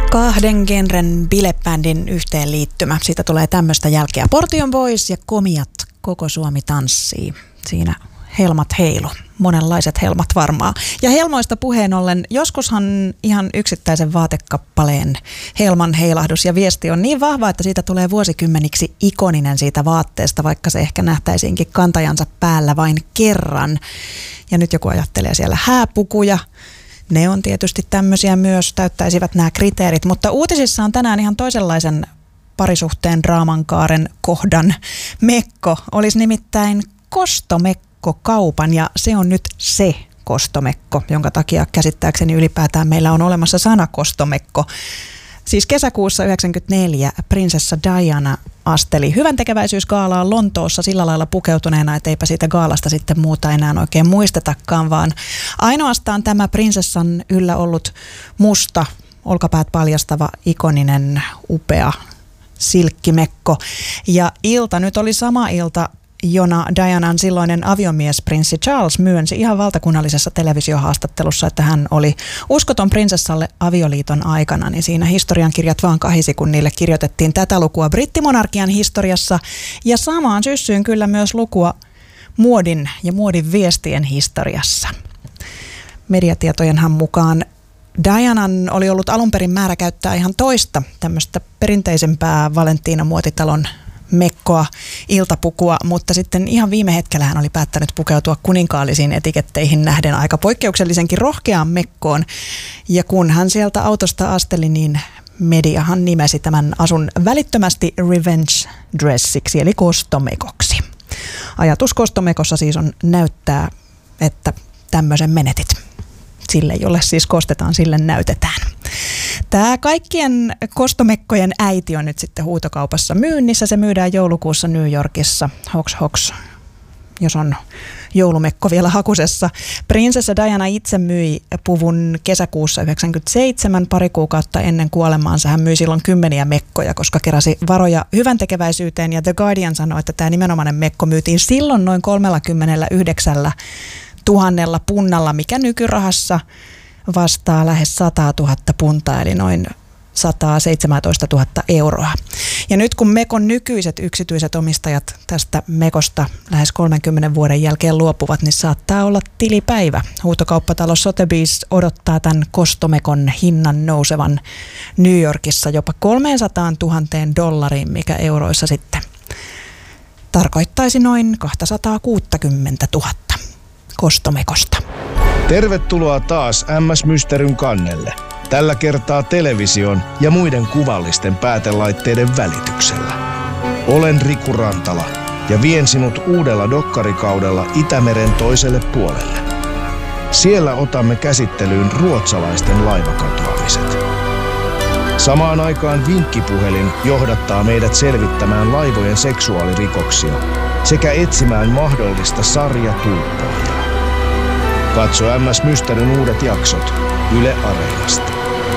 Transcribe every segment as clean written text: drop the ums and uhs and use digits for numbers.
Kahden genren bilebändin yhteenliittymä. Siitä tulee tämmöistä jälkeä. Portion Boys ja Komiat, koko Suomi tanssii. Siinä helmat heilu. Monenlaiset helmat varmaan. Ja helmoista puheen ollen, joskushan ihan yksittäisen vaatekappaleen helman heilahdus ja viesti on niin vahva, että siitä tulee vuosikymmeniksi ikoninen siitä vaatteesta, vaikka se ehkä nähtäisiinkin kantajansa päällä vain kerran. Ja nyt joku ajattelee siellä hääpukuja. Ne on tietysti tämmöisiä myös, täyttäisivät nämä kriteerit, mutta uutisissa on tänään ihan toisenlaisen parisuhteen draamankaaren kohdan mekko. Olisi nimittäin kostomekko-kaupan ja se on nyt se kostomekko, jonka takia käsittääkseni ylipäätään meillä on olemassa sana kostomekko. Siis kesäkuussa 1994 prinsessa Diana asteli hyväntekeväisyysgaalaan Lontoossa sillä lailla pukeutuneena, että eipä siitä gaalasta sitten muuta enää oikein muistetakaan, vaan ainoastaan tämä prinsessan yllä ollut musta, olkapäät paljastava, ikoninen, upea silkkimekko. Ja ilta nyt oli sama ilta, jona Dianan silloinen aviomies prinssi Charles myönsi ihan valtakunnallisessa televisiohaastattelussa, että hän oli uskoton prinsessalle avioliiton aikana, niin siinä historiankirjat vaan kahisi, kun niille kirjoitettiin tätä lukua brittimonarkian historiassa ja samaan syssyyn kyllä myös lukua muodin ja muodin viestien historiassa. Mediatietojenhan mukaan Dianan oli ollut alun perin määrä käyttää ihan toista tämmöistä perinteisempää Valentiina-muotitalon mekkoa, iltapukua, mutta sitten ihan viime hetkellä hän oli päättänyt pukeutua kuninkaallisiin etiketteihin nähden aika poikkeuksellisenkin rohkeaan mekkoon. Ja kun hän sieltä autosta asteli, niin mediahan nimesi tämän asun välittömästi revenge dressiksi, eli kostomekoksi. Ajatus kostomekossa siis on näyttää, että tämmöisen menetit. Sille, jolle siis kostetaan, sille näytetään. Tämä kaikkien kostomekkojen äiti on nyt sitten huutokaupassa myynnissä. Se myydään joulukuussa New Yorkissa. Hoks, jos on joulumekko vielä hakusessa. Prinsessa Diana itse myi puvun kesäkuussa 1997, pari kuukautta ennen kuolemaansa. Hän myi silloin 10 mekkoja, koska keräsi varoja hyväntekeväisyyteen. Ja The Guardian sanoi, että tämä nimenomainen mekko myytiin silloin noin 39 000 punnalla, mikä nykyrahassa vastaa lähes 100 000 puntaa, eli noin 117 000 euroa. Ja nyt kun mekon nykyiset yksityiset omistajat tästä mekosta lähes 30 vuoden jälkeen luopuvat, niin saattaa olla tilipäivä. Huutokauppatalo Sotheby's odottaa tämän kostomekon hinnan nousevan New Yorkissa jopa $300,000, mikä euroissa sitten tarkoittaisi noin 260 000 kostomekosta. Tervetuloa taas MS Mysteryn kannelle. Tällä kertaa television ja muiden kuvallisten päätelaitteiden välityksellä. Olen Riku Rantala ja vien sinut uudella dokkarikaudella Itämeren toiselle puolelle. Siellä otamme käsittelyyn ruotsalaisten laivakatoamiset. Samaan aikaan vinkkipuhelin johdattaa meidät selvittämään laivojen seksuaalirikoksia sekä etsimään mahdollista sarjatulppaajaa. Katso MS Mysteryn uudet jaksot Yle Areenasta.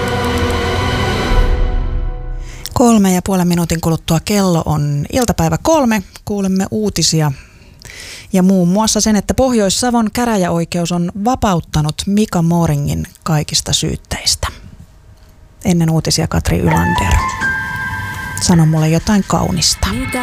3,5 minuutin kuluttua kello on iltapäivä 3. Kuulemme uutisia ja muun muassa sen, että Pohjois-Savon käräjäoikeus on vapauttanut Mika Moringin kaikista syytteistä. Ennen uutisia Katri Ylander. Sano mulle jotain kaunista.